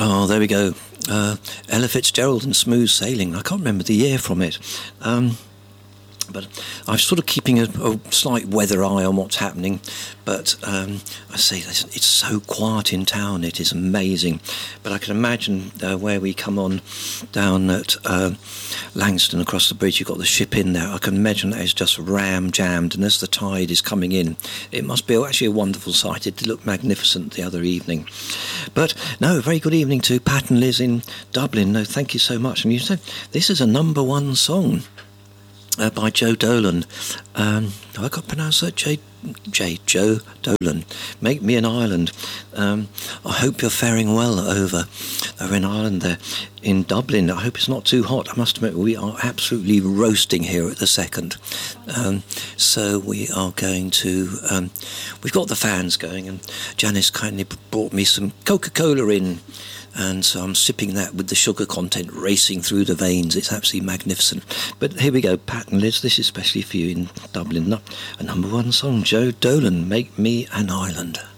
Oh, there we go. Ella Fitzgerald and Smooth Sailing. I can't remember the year from it. But I'm sort of keeping a slight weather eye on what's happening. But I say it's so quiet in town. It is amazing. But I can imagine where we come on down at Langston across the bridge. You've got the ship in there. I can imagine that is just ram-jammed. And as the tide is coming in, it must be actually a wonderful sight. It did look magnificent the other evening. But no, very good evening to Pat and Liz in Dublin. No, thank you so much. And you said this is a number one song. By Joe Dolan. Have I got to pronounce that? Joe Dolan. Make Me an Island. I hope you're faring well over in Ireland there. In Dublin, I hope it's not too hot. I must admit, we are absolutely roasting here at the second. So we are going to... we've got the fans going, and Janice kindly brought me some Coca-Cola in. And so I'm sipping that with the sugar content racing through the veins. It's absolutely magnificent. But here we go, Pat and Liz. This is especially for you in Dublin. A number one song, Joe Dolan, Make Me an Island.